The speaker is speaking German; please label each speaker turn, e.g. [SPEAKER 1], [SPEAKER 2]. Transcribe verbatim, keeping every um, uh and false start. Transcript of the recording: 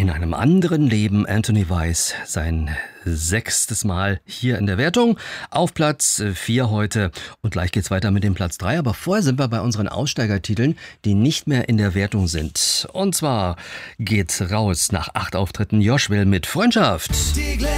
[SPEAKER 1] In einem anderen Leben, Anthony Weiss, sein sechstes Mal hier in der Wertung. Auf Platz vier heute und gleich geht's weiter mit dem Platz drei. Aber vorher sind wir bei unseren Aussteigertiteln, die nicht mehr in der Wertung sind. Und zwar geht's raus nach acht Auftritten Josh Will mit Freundschaft.